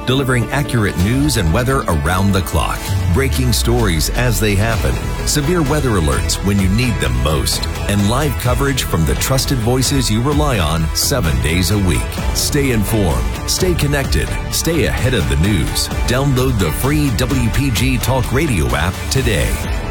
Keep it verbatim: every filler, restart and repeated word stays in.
delivering accurate news and weather around the clock, breaking stories as they happen, severe weather alerts when you need them most, and live coverage from the trusted voices you rely on seven days a week. Stay informed, stay connected, stay ahead of the news. Download the free W P G Talk Radio app today.